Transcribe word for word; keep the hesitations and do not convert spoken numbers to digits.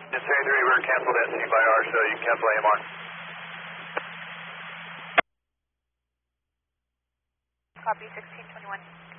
Just thirty-three, we're canceled S C by R, so you can cancel A M R. Copy, sixteen twenty-one.